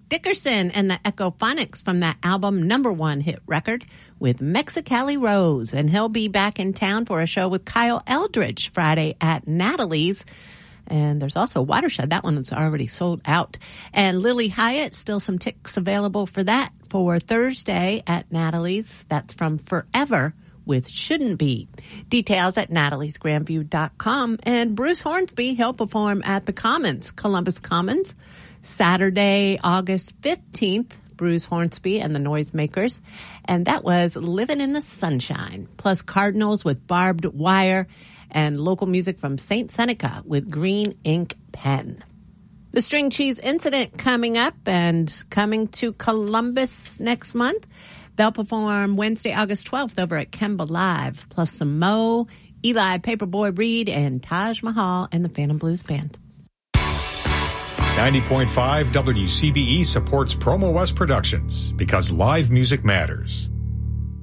Dickerson and the Echophonics from that album #1 hit record with Mexicali Rose. And he'll be back in town for a show with Kyle Eldridge Friday at Natalie's. And there's also Watershed. That one was already sold out. And Lily Hyatt, still some tickets available for that for Thursday at Natalie's. That's from Forever with Shouldn't Be. Details at nataliesgrandview.com. And Bruce Hornsby, he'll perform at the Commons, Columbus Commons, Saturday, August 15th. Bruce Hornsby and the Noisemakers. And that was Living in the Sunshine. Plus Cardinals with Barbed Wire. And local music from St. Seneca with Green Ink Pen. The String Cheese Incident coming up and coming to Columbus next month. They'll perform Wednesday, August 12th over at Kemba Live, plus some Mo, Eli Paperboy Reed, and Taj Mahal and the Phantom Blues Band. 90.5 WCBE supports Promo West Productions because live music matters.